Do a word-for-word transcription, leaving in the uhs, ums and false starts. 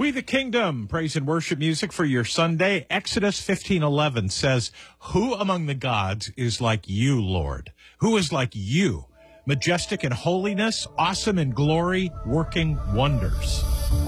We the Kingdom, praise and worship music for your Sunday. Exodus fifteen eleven says, "Who among the gods is like you, Lord? Who is like you? Majestic in holiness, awesome in glory, working wonders."